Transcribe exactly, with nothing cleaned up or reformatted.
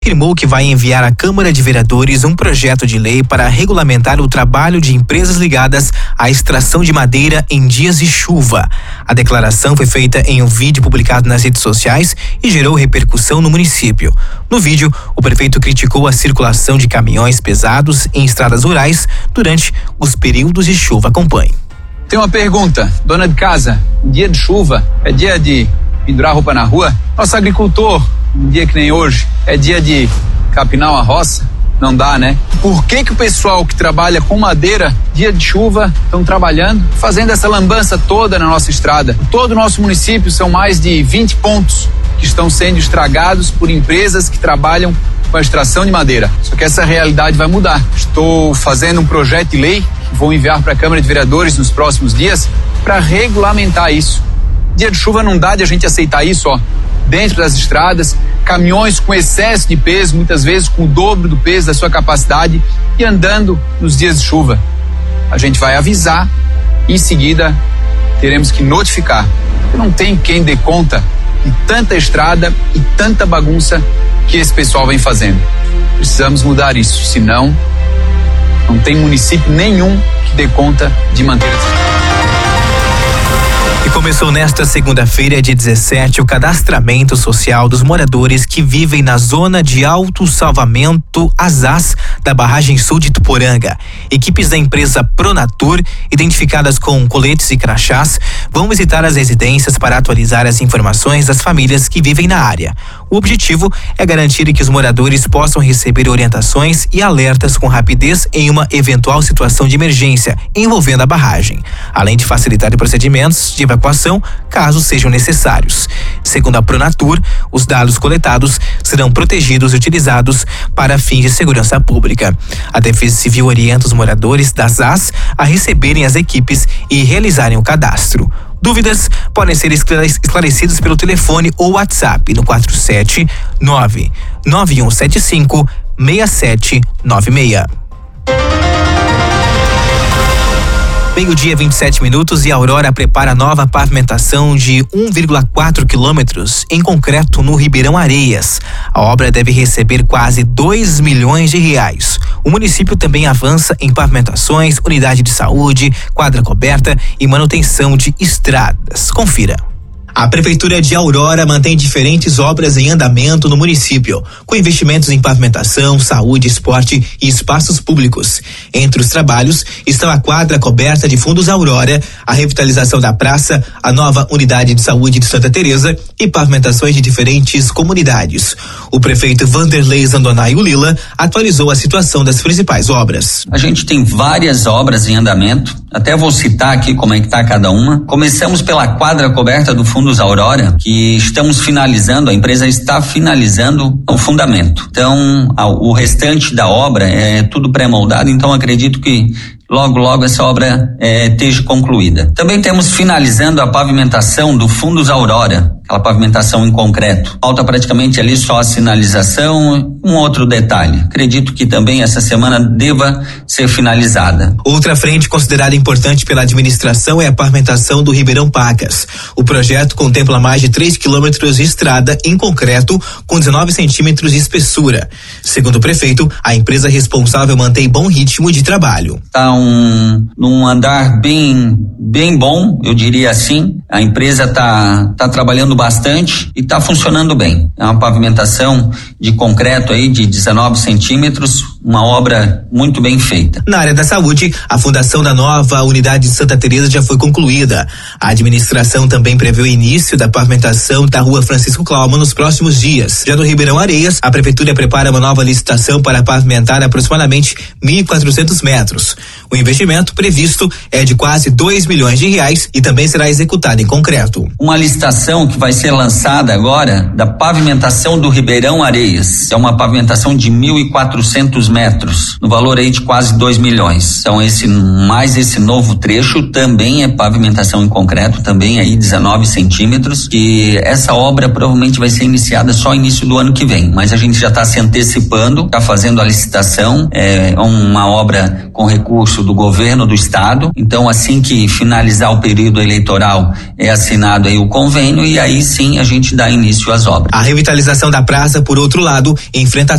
afirmou que vai enviar à Câmara de Vereadores um projeto de lei para regulamentar o trabalho de empresas ligadas à extração de madeira em dias de chuva. A declaração foi feita em um vídeo publicado nas redes sociais e gerou repercussão no município. No vídeo, o prefeito criticou a circulação de caminhões pesados em estradas rurais durante os períodos de chuva. Acompanhe. Tem uma pergunta, dona de casa, dia de chuva é dia de pendurar roupa na rua? Nosso agricultor, um dia que nem hoje, é dia de capinar uma roça? Não dá, né? Por que que o pessoal que trabalha com madeira, dia de chuva, estão trabalhando, fazendo essa lambança toda na nossa estrada? Todo o nosso município são mais de vinte pontos que estão sendo estragados por empresas que trabalham com a extração de madeira. Só que essa realidade vai mudar. Estou fazendo um projeto de lei que vou enviar para a Câmara de Vereadores nos próximos dias para regulamentar isso. Dia de chuva não dá de a gente aceitar isso, ó. Dentro das estradas, caminhões com excesso de peso, muitas vezes com o dobro do peso da sua capacidade e andando nos dias de chuva. A gente vai avisar e em seguida teremos que notificar. Não tem quem dê conta de tanta estrada e tanta bagunça que esse pessoal vem fazendo. Precisamos mudar isso, senão não tem município nenhum que dê conta de manter essa. E começou nesta segunda-feira, dia dezessete, o cadastramento social dos moradores que vivem na zona de autossalvamento Azaz da barragem sul de Tuporanga. Equipes da empresa Pronatur, identificadas com coletes e crachás, vão visitar as residências para atualizar as informações das famílias que vivem na área. O objetivo é garantir que os moradores possam receber orientações e alertas com rapidez em uma eventual situação de emergência envolvendo a barragem, além de facilitar procedimentos de evacuação caso sejam necessários. Segundo a Pronatur, os dados coletados serão protegidos e utilizados para fins de segurança pública. A Defesa Civil orienta os moradores das A S a receberem as equipes e realizarem o cadastro. Dúvidas podem ser esclarecidas pelo telefone ou WhatsApp no quatro sete nove nove um sete cinco seis sete nove seis. Meio-dia, vinte e sete minutos, e a Aurora prepara nova pavimentação de um vírgula quatro quilômetros em concreto no Ribeirão Areias. A obra deve receber quase dois milhões de reais. O município também avança em pavimentações, unidade de saúde, quadra coberta e manutenção de estradas. Confira. A Prefeitura de Aurora mantém diferentes obras em andamento no município, com investimentos em pavimentação, saúde, esporte e espaços públicos. Entre os trabalhos estão a quadra coberta de Fundos Aurora, a revitalização da praça, a nova unidade de saúde de Santa Teresa e pavimentações de diferentes comunidades. O prefeito Vanderlei Zandonaio Lila atualizou a situação das principais obras. A gente tem várias obras em andamento, até vou citar aqui como é que está cada uma. Começamos pela quadra coberta do Fundos Aurora, que estamos finalizando, a empresa está finalizando o fundamento. Então, o restante da obra é tudo pré-moldado, então acredito que logo, logo essa obra é, esteja concluída. Também temos finalizando a pavimentação do Fundos Aurora, aquela pavimentação em concreto. Falta praticamente ali só a sinalização, um outro detalhe. Acredito que também essa semana deva ser finalizada. Outra frente considerada importante pela administração é a pavimentação do Ribeirão Pacas. O projeto contempla mais de três quilômetros de estrada em concreto com dezenove centímetros de espessura. Segundo o prefeito, a empresa responsável mantém bom ritmo de trabalho. Tá um, num andar bem, bem bom, eu diria assim. A empresa tá, tá trabalhando bastante e tá funcionando bem. É uma pavimentação de concreto aí de dezenove centímetros, uma obra muito bem feita. Na área da saúde, a fundação da nova unidade de Santa Teresa já foi concluída. A administração também prevê o início da pavimentação da rua Francisco Clauma nos próximos dias. Já no Ribeirão Areias, a prefeitura prepara uma nova licitação para pavimentar aproximadamente mil e quatrocentos metros. O investimento previsto é de quase dois milhões de reais e também será executado em concreto. Uma licitação que vai ser lançada agora da pavimentação do Ribeirão Areias. É uma pavimentação de mil e quatrocentos metros, no valor aí de quase dois milhões. Então esse, mais esse novo trecho também é pavimentação em concreto, também aí dezenove centímetros, que essa obra provavelmente vai ser iniciada só início do ano que vem, mas a gente já está se antecipando, está fazendo a licitação, é uma obra com recurso do governo do estado, então assim que finalizar o período eleitoral é assinado aí o convênio e aí sim a gente dá início às obras. A revitalização da praça, por outro lado, enfrenta